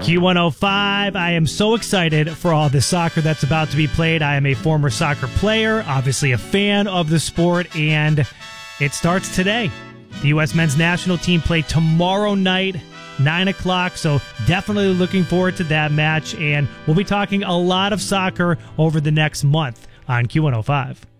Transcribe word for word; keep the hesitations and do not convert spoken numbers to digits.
Q one oh five, I am so excited for all the soccer that's about to be played. I am a former soccer player, obviously a fan of the sport, and it starts today. The U S men's national team play tomorrow night, nine o'clock, so definitely looking forward to that match, and we'll be talking a lot of soccer over the next month on Q one oh five.